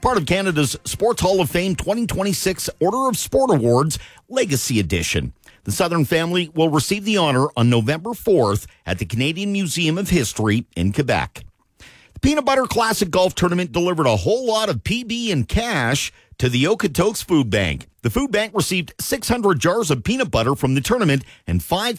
part of Canada's Sports Hall of Fame 2026 Order of Sport Awards Legacy Edition. The Southern family will receive the honor on November 4th at the Canadian Museum of History in Quebec. The Peanut Butter Classic Golf Tournament delivered a whole lot of PB and cash to the Okotoks Food Bank. The food bank received 600 jars of peanut butter from the tournament and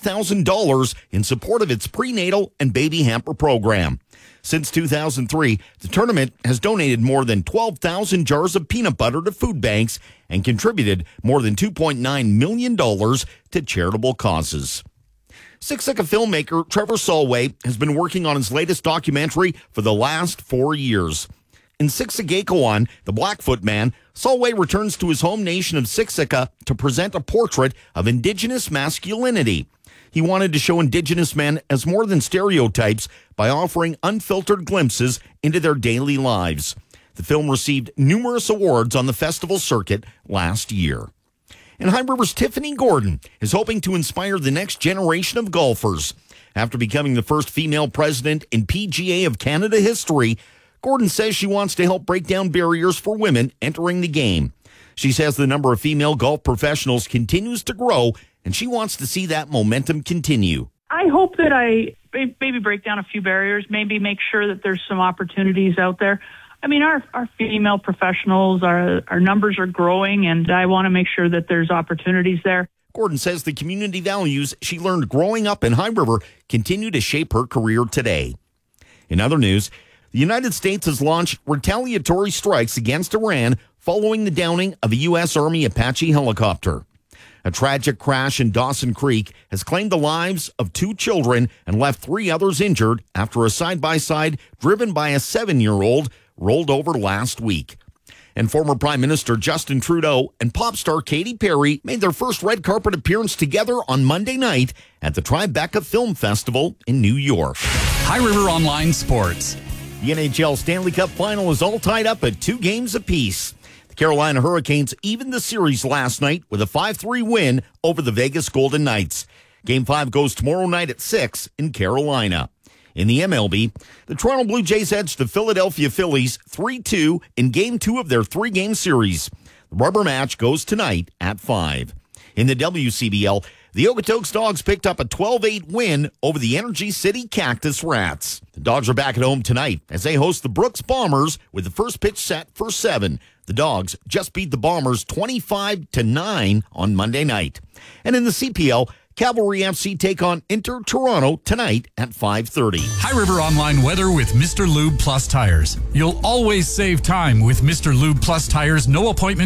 $5,000 in support of its prenatal and baby hamper program. Since 2003, the tournament has donated more than 12,000 jars of peanut butter to food banks and contributed more than $2.9 million to charitable causes. Siksika filmmaker Trevor Solway has been working on his latest documentary for the last 4 years. In Siksikawan, the Blackfoot Man, Solway returns to his home nation of Siksika to present a portrait of Indigenous masculinity. He wanted to show Indigenous men as more than stereotypes by offering unfiltered glimpses into their daily lives. The film received numerous awards on the festival circuit last year. And High River's Tiffany Gordon is hoping to inspire the next generation of golfers. After becoming the first female president in PGA of Canada history, Gordon says she wants to help break down barriers for women entering the game. She says the number of female golf professionals continues to grow, and she wants to see that momentum continue. I hope that I maybe break down a few barriers, maybe make sure that there's some opportunities out there. I mean, our female professionals, our numbers are growing, and I want to make sure that there's opportunities there. Gordon says the community values she learned growing up in High River continue to shape her career today. In other news, the United States has launched retaliatory strikes against Iran following the downing of a U.S. Army Apache helicopter. A tragic crash in Dawson Creek has claimed the lives of 2 children and left 3 others injured after a side-by-side driven by a 7-year-old rolled over last week. And former Prime Minister Justin Trudeau and pop star Katy Perry made their first red carpet appearance together on Monday night at the Tribeca Film Festival in New York. High River Online Sports. The NHL Stanley Cup Final is all tied up at 2 games apiece. The Carolina Hurricanes evened the series last night with a 5-3 win over the Vegas Golden Knights. Game 5 goes tomorrow night at 6 in Carolina. In the MLB, the Toronto Blue Jays edged the Philadelphia Phillies 3-2 in Game 2 of their 3-game series. The rubber match goes tonight at 5. In the WCBL, the Okotoks Dogs picked up a 12-8 win over the Energy City Cactus Rats. The Dogs are back at home tonight as they host the Brooks Bombers with the first pitch set for 7. The Dogs just beat the Bombers 25-9 on Monday night. And in the CPL, Cavalry FC take on Inter Toronto tonight at 5:30. High River Online weather with Mr. Lube Plus Tires. You'll always save time with Mr. Lube Plus Tires. No appointment